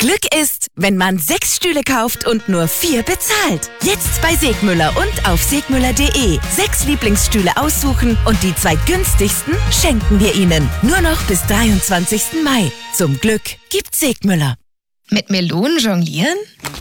Glück ist, wenn man 6 Stühle kauft und nur 4 bezahlt. Jetzt bei Segmüller und auf segmüller.de. 6 Lieblingsstühle aussuchen und die 2 günstigsten schenken wir Ihnen. Nur noch bis 23. Mai. Zum Glück gibt's Segmüller. Mit Melonen jonglieren?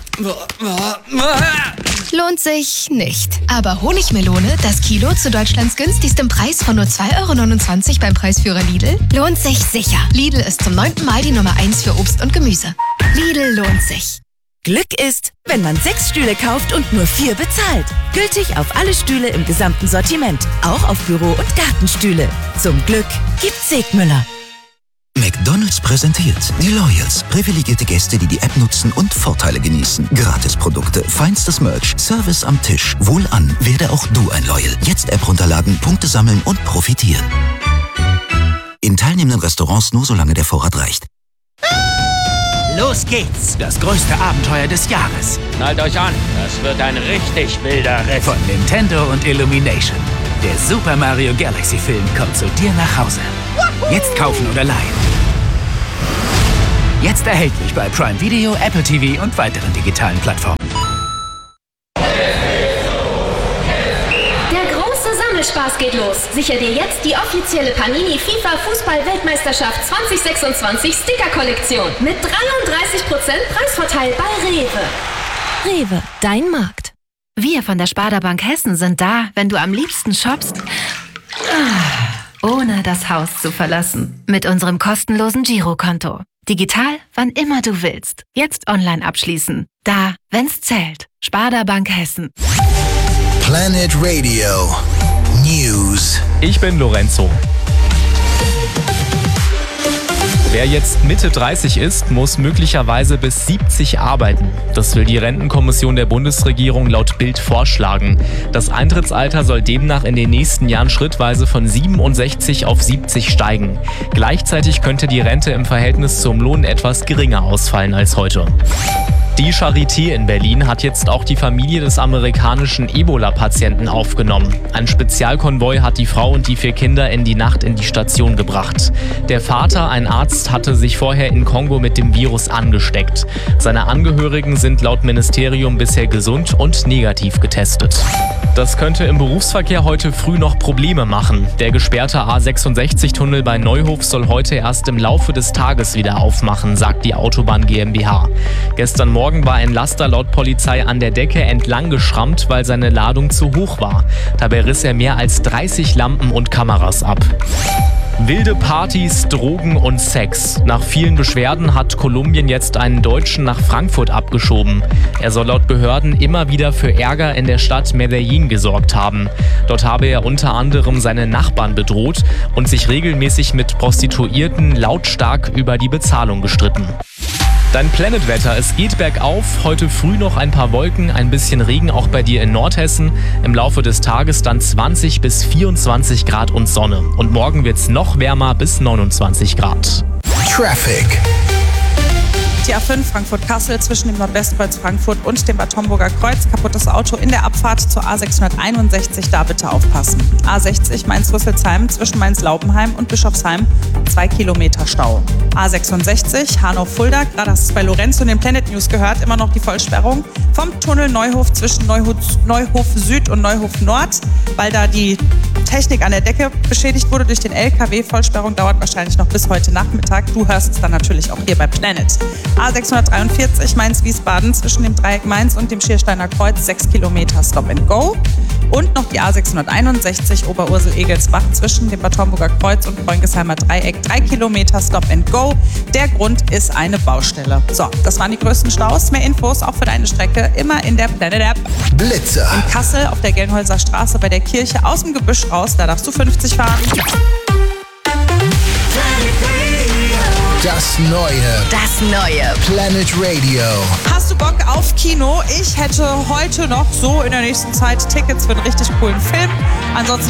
Lohnt sich nicht. Aber Honigmelone, das Kilo zu Deutschlands günstigstem Preis von nur 2,29 € beim Preisführer Lidl, lohnt sich sicher. Lidl ist zum 9. Mai die Nummer 1 für Obst und Gemüse. Lidl lohnt sich. Glück ist, wenn man 6 Stühle kauft und nur 4 bezahlt. Gültig auf alle Stühle im gesamten Sortiment. Auch auf Büro- und Gartenstühle. Zum Glück gibt's Segmüller. McDonald's präsentiert die Loyals. Privilegierte Gäste, die die App nutzen und Vorteile genießen. Gratisprodukte, feinstes Merch, Service am Tisch. Wohlan, werde auch du ein Loyal. Jetzt App runterladen, Punkte sammeln und profitieren. In teilnehmenden Restaurants nur solange der Vorrat reicht. Los geht's! Das größte Abenteuer des Jahres. Schnallt euch an, das wird ein richtig wilder Ritt. Von Nintendo und Illumination. Der Super Mario Galaxy Film kommt zu dir nach Hause. Jetzt kaufen oder leihen. Jetzt erhältlich bei Prime Video, Apple TV und weiteren digitalen Plattformen. Der große Sammelspaß geht los. Sicher dir jetzt die offizielle Panini FIFA Fußball-Weltmeisterschaft 2026 Sticker-Kollektion mit 33% Preisvorteil bei Rewe. Rewe, dein Markt. Wir von der Sparda-Bank Hessen sind da, wenn du am liebsten shoppst, ohne das Haus zu verlassen. Mit unserem kostenlosen Girokonto. Digital, wann immer du willst. Jetzt online abschließen. Da, wenn's zählt. Sparda-Bank Hessen. Planet Radio News. Ich bin Lorenzo. Wer jetzt Mitte 30 ist, muss möglicherweise bis 70 arbeiten. Das will die Rentenkommission der Bundesregierung laut Bild vorschlagen. Das Eintrittsalter soll demnach in den nächsten Jahren schrittweise von 67 auf 70 steigen. Gleichzeitig könnte die Rente im Verhältnis zum Lohn etwas geringer ausfallen als heute. Die Charité in Berlin hat jetzt auch die Familie des amerikanischen Ebola-Patienten aufgenommen. Ein Spezialkonvoi hat die Frau und die 4 Kinder in die Nacht in die Station gebracht. Der Vater, ein Arzt, hatte sich vorher in Kongo mit dem Virus angesteckt. Seine Angehörigen sind laut Ministerium bisher gesund und negativ getestet. Das könnte im Berufsverkehr heute früh noch Probleme machen. Der gesperrte A66-Tunnel bei Neuhof soll heute erst im Laufe des Tages wieder aufmachen, sagt die Autobahn GmbH. Gestern Morgen war ein Laster laut Polizei an der Decke entlang geschrammt, weil seine Ladung zu hoch war. Dabei riss er mehr als 30 Lampen und Kameras ab. Wilde Partys, Drogen und Sex. Nach vielen Beschwerden hat Kolumbien jetzt einen Deutschen nach Frankfurt abgeschoben. Er soll laut Behörden immer wieder für Ärger in der Stadt Medellin gesorgt haben. Dort habe er unter anderem seine Nachbarn bedroht und sich regelmäßig mit Prostituierten lautstark über die Bezahlung gestritten. Dein Planet-Wetter, es geht bergauf, heute früh noch ein paar Wolken, ein bisschen Regen auch bei dir in Nordhessen. Im Laufe des Tages dann 20 bis 24 Grad und Sonne. Und morgen wird's noch wärmer bis 29 Grad. Traffic. Die A5 Frankfurt-Kassel zwischen dem Nordwestkreuz Frankfurt und dem Bad Homburger Kreuz. Kaputtes Auto in der Abfahrt zur A661, da bitte aufpassen. A60 Mainz-Rüsselsheim zwischen Mainz-Laubenheim und Bischofsheim, 2 Kilometer Stau. A66 Hanau-Fulda, gerade hast du es bei Lorenzo in den Planet News gehört, immer noch die Vollsperrung vom Tunnel Neuhof zwischen Neuhof Süd und Neuhof Nord, weil da die Technik an der Decke beschädigt wurde durch den LKW. Vollsperrung dauert wahrscheinlich noch bis heute Nachmittag. Du hörst es dann natürlich auch hier bei Planet. A643 Mainz-Wiesbaden zwischen dem Dreieck Mainz und dem Schiersteiner Kreuz, 6 Kilometer Stop and Go. Und noch die A661 Oberursel-Egelsbach zwischen dem Bad Homburger Kreuz und Bräungheimer Dreieck, 3 Kilometer Stop and Go. Der Grund ist eine Baustelle. So, das waren die größten Staus. Mehr Infos auch für deine Strecke immer in der Planet App. Blitzer. In Kassel auf der Gelnholzer Straße bei der Kirche aus dem Gebüsch raus, da darfst du 50 fahren. Das neue Planet Radio. Hast du Bock auf Kino? Ich hätte heute noch so in der nächsten Zeit Tickets für einen richtig coolen Film. Ansonsten